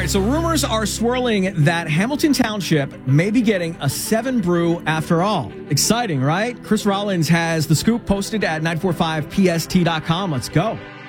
right, so rumors are swirling that Hamilton Township may be getting a 7 brew after all. Exciting, right? Chris Rollins has the scoop posted at 945pst.com. Let's go.